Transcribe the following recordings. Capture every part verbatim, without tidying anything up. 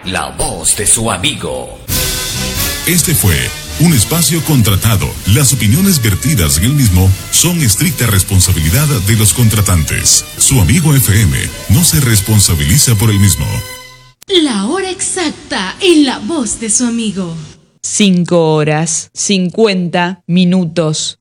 la voz de su amigo. Este fue un espacio contratado. Las opiniones vertidas en el mismo son estricta responsabilidad de los contratantes. Su amigo F M no se responsabiliza por el mismo. La hora exacta en la voz de su amigo. Cinco horas, cincuenta minutos.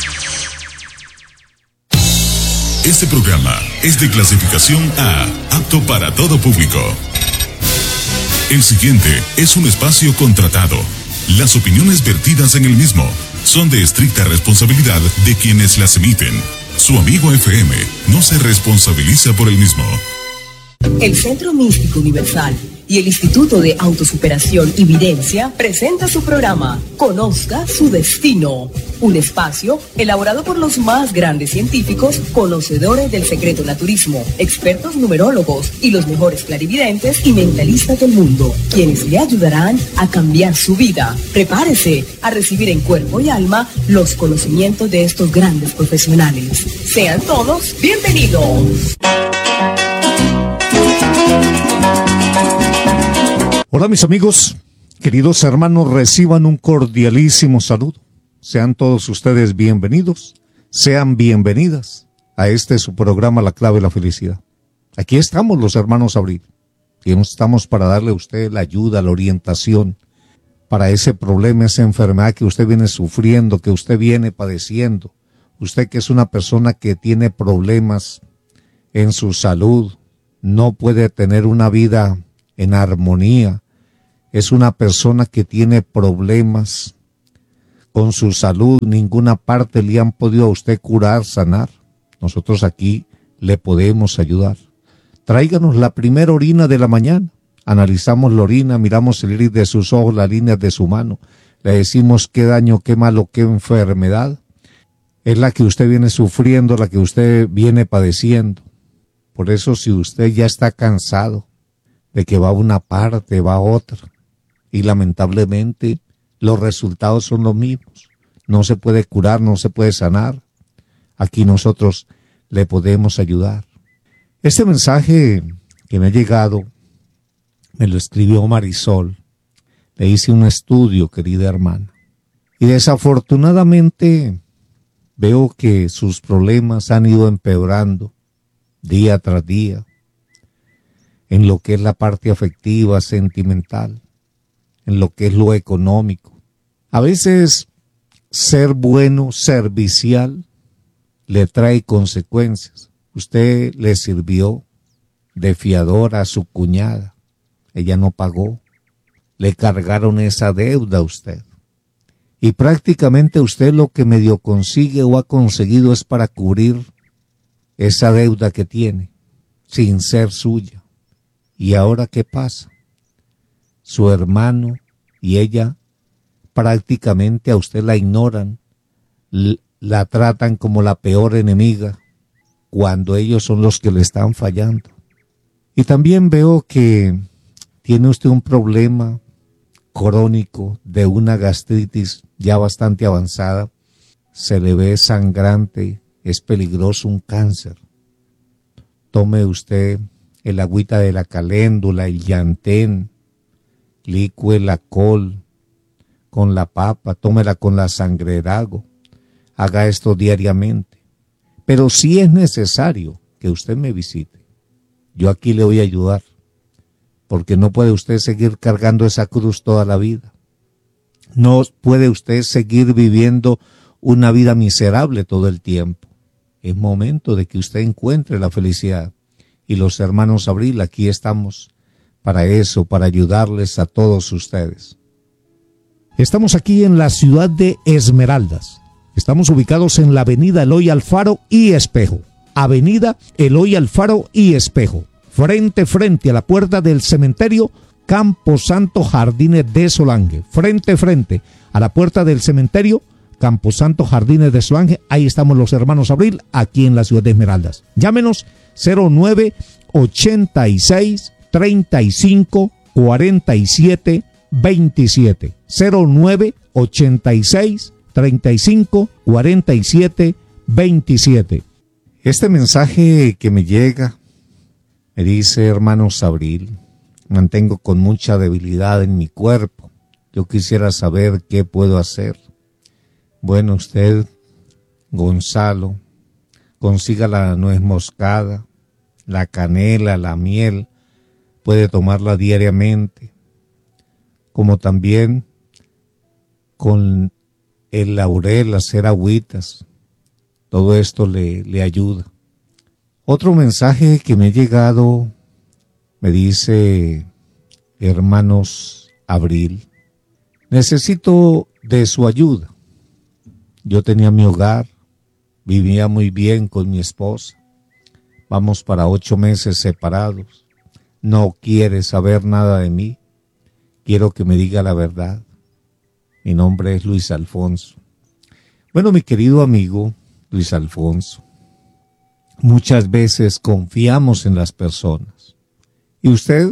Este programa es de clasificación A, apto para todo público. El siguiente es un espacio contratado. Las opiniones vertidas en el mismo son de estricta responsabilidad de quienes las emiten. Su amigo F M no se responsabiliza por el mismo. El Centro Místico Universal y el Instituto de Autosuperación y Videncia presenta su programa Conozca su Destino, un espacio elaborado por los más grandes científicos, conocedores del secreto naturismo, expertos numerólogos y los mejores clarividentes y mentalistas del mundo, quienes le ayudarán a cambiar su vida. Prepárese a recibir en cuerpo y alma los conocimientos de estos grandes profesionales. Sean todos bienvenidos. Hola mis amigos, queridos hermanos, reciban un cordialísimo saludo. Sean todos ustedes bienvenidos, sean bienvenidas a este su programa La Clave de la Felicidad. Aquí estamos los hermanos Abril y estamos para darle a usted la ayuda, la orientación para ese problema, esa enfermedad que usted viene sufriendo, que usted viene padeciendo. Usted que es una persona que tiene problemas en su salud, no puede tener una vida en armonía, es una persona que tiene problemas con su salud, ninguna parte le han podido a usted curar, sanar. Nosotros aquí le podemos ayudar. Tráiganos la primera orina de la mañana, analizamos la orina, miramos el iris de sus ojos, las líneas de su mano, le decimos qué daño, qué malo, qué enfermedad es la que usted viene sufriendo, la que usted viene padeciendo. Por eso si usted ya está cansado de que va a una parte, va a otra, y lamentablemente los resultados son los mismos, no se puede curar, no se puede sanar, aquí nosotros le podemos ayudar. Este mensaje que me ha llegado, me lo escribió Marisol, le hice un estudio, querida hermana, y desafortunadamente veo que sus problemas han ido empeorando día tras día, en lo que es la parte afectiva, sentimental, en lo que es lo económico. A veces ser bueno, servicial, le trae consecuencias. Usted le sirvió de fiador a su cuñada, ella no pagó, le cargaron esa deuda a usted. Y prácticamente usted lo que medio consigue o ha conseguido es para cubrir esa deuda que tiene, sin ser suya. ¿Y ahora qué pasa? Su hermano y ella prácticamente a usted la ignoran, la tratan como la peor enemiga, cuando ellos son los que le están fallando. Y también veo que tiene usted un problema crónico de una gastritis ya bastante avanzada, se le ve sangrante, es peligroso, un cáncer. Tome usted el agüita de la caléndula, el llantén, licúe la col con la papa, tómela con la sangrerago, haga esto diariamente. Pero si es necesario que usted me visite, yo aquí le voy a ayudar, porque no puede usted seguir cargando esa cruz toda la vida. No puede usted seguir viviendo una vida miserable todo el tiempo. Es momento de que usted encuentre la felicidad. Y los hermanos Abril, aquí estamos para eso, para ayudarles a todos ustedes. Estamos aquí en la ciudad de Esmeraldas. Estamos ubicados en la avenida Eloy Alfaro y Espejo. Avenida Eloy Alfaro y Espejo. Frente, frente a la puerta del cementerio Camposanto Jardines de Solange. Frente, frente a la puerta del cementerio Camposanto Jardines de Solange. Ahí estamos los hermanos Abril, aquí en la ciudad de Esmeraldas. Llámenos cero nueve ochenta y seis treinta y cinco cuarenta y siete veintisiete. cero nueve ochenta y seis treinta y cinco cuarenta y siete veintisiete. Este mensaje que me llega me dice, hermanos Abril, mantengo con mucha debilidad en mi cuerpo. Yo quisiera saber qué puedo hacer. Bueno, usted, Gonzalo, consiga la nuez moscada, la canela, la miel, puede tomarla diariamente, como también con el laurel, hacer agüitas. Todo esto le, le ayuda. Otro mensaje que me ha llegado me dice: hermanos Abril, necesito de su ayuda. Yo tenía mi hogar, vivía muy bien con mi esposa. Vamos para ocho meses separados. No quiere saber nada de mí. Quiero que me diga la verdad. Mi nombre es Luis Alfonso. Bueno, mi querido amigo Luis Alfonso, muchas veces confiamos en las personas. ¿Y usted?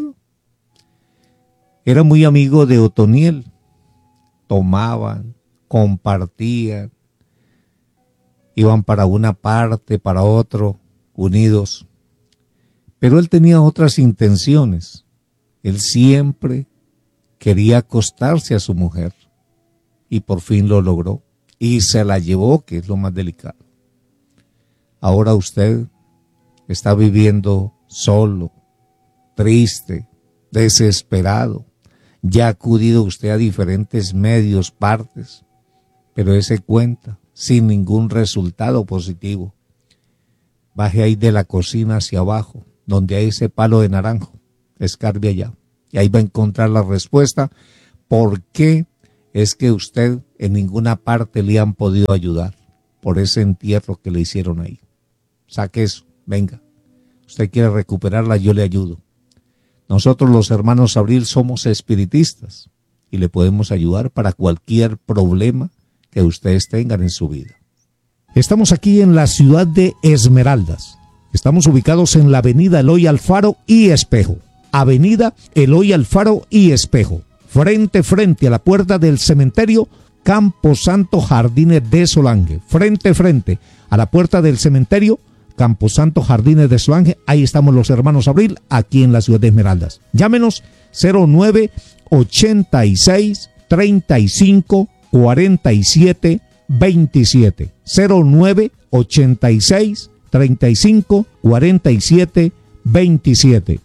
Era muy amigo de Otoniel. Tomaban, compartían, iban para una parte, para otro, unidos. Pero él tenía otras intenciones. Él siempre quería acostarse a su mujer. Y por fin lo logró. Y se la llevó, que es lo más delicado. Ahora usted está viviendo solo, triste, desesperado. Ya ha acudido usted a diferentes medios, partes, pero ese cuenta sin ningún resultado positivo. Baje ahí de la cocina hacia abajo, donde hay ese palo de naranjo, escarbe allá, y ahí va a encontrar la respuesta. ¿Por qué es que usted en ninguna parte le han podido ayudar? Por ese entierro que le hicieron ahí. Saque eso, venga. Usted quiere recuperarla, yo le ayudo. Nosotros los hermanos Abril somos espiritistas y le podemos ayudar para cualquier problema que ustedes tengan en su vida. Estamos aquí en la ciudad de Esmeraldas. Estamos ubicados en la avenida Eloy Alfaro y Espejo. Avenida Eloy Alfaro y Espejo. Frente, frente a la puerta del cementerio Camposanto Jardines de Solange. Frente, frente a la puerta del cementerio Camposanto Jardines de Solange. Ahí estamos los hermanos Abril, aquí en la ciudad de Esmeraldas. Llámenos cero nueve ochenta y seis treinta y cinco cuarenta y siete veintisiete. cero nueve ochenta y seis treinta y cinco cuarenta y siete veintisiete.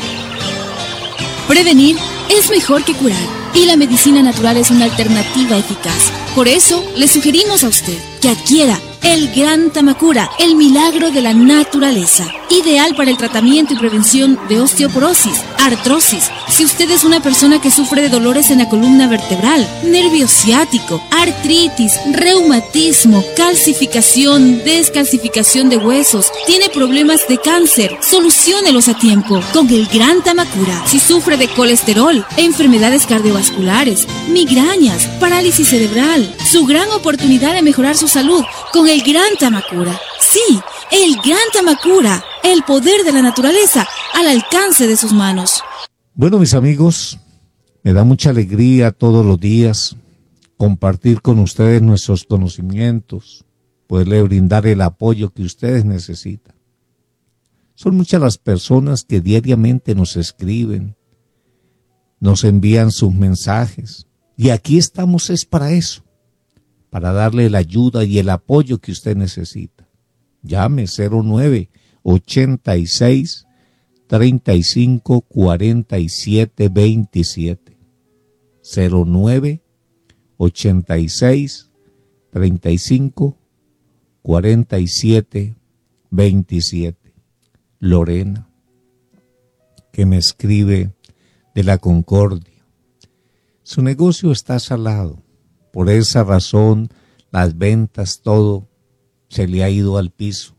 Prevenir es mejor que curar, y la medicina natural es una alternativa eficaz. Por eso, le sugerimos a usted que adquiera el Gran Tamacura, el milagro de la naturaleza, ideal para el tratamiento y prevención de osteoporosis, artrosis. Si usted es una persona que sufre de dolores en la columna vertebral, nervio ciático, artritis, reumatismo, calcificación, descalcificación de huesos, tiene problemas de cáncer, soluciónelos a tiempo con el Gran Tamacura. Si sufre de colesterol, enfermedades cardiovasculares, migrañas, parálisis cerebral, su gran oportunidad de mejorar su salud con el Gran Tamacura. Sí, el Gran Tamacura, el poder de la naturaleza al alcance de sus manos. Bueno, mis amigos, me da mucha alegría todos los días compartir con ustedes nuestros conocimientos, poderle brindar el apoyo que ustedes necesitan. Son muchas las personas que diariamente nos escriben, nos envían sus mensajes, y aquí estamos es para eso, para darle la ayuda y el apoyo que usted necesita. Llame cero nueve ochenta y seis treinta y cinco cuarenta y siete veintisiete. cero nueve ochenta y seis treinta y cinco cuarenta y siete veintisiete. Lorena, que me escribe de la Concordia. Su negocio está salado. Por esa razón, las ventas, todo, se le ha ido al piso.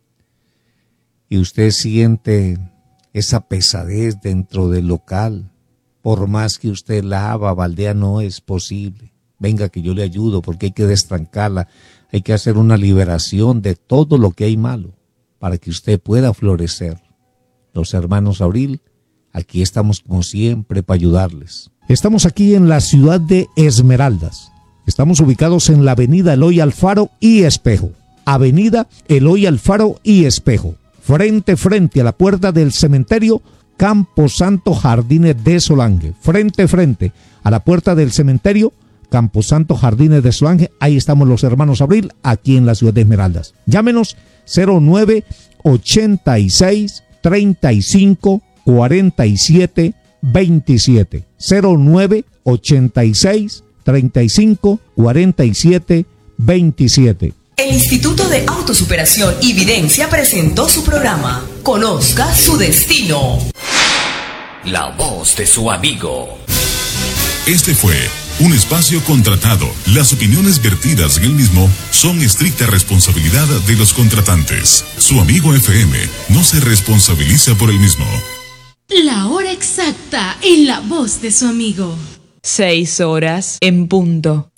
Y usted siente esa pesadez dentro del local. Por más que usted lava, baldea, no es posible. Venga que yo le ayudo, porque hay que destrancarla. Hay que hacer una liberación de todo lo que hay malo, para que usted pueda florecer. Los hermanos Abril, aquí estamos como siempre para ayudarles. Estamos aquí en la ciudad de Esmeraldas. Estamos ubicados en la avenida Eloy Alfaro y Espejo. Avenida Eloy Alfaro y Espejo. Frente, frente a la puerta del cementerio Camposanto Jardines de Solange, frente a frente a la puerta del cementerio Camposanto Jardines de Solange. Ahí estamos los hermanos Abril, aquí en la ciudad de Esmeraldas. Llámenos cero nueve ochenta y seis treinta y cinco cuarenta y siete veintisiete, cero nueve ochenta y seis treinta y cinco cuarenta y siete veintisiete. El Instituto de Autosuperación y Videncia presentó su programa Conozca su Destino. La voz de su amigo. Este fue un espacio contratado. Las opiniones vertidas en el mismo son estricta responsabilidad de los contratantes. Su amigo F M no se responsabiliza por el mismo. La hora exacta en la voz de su amigo. Seis horas en punto.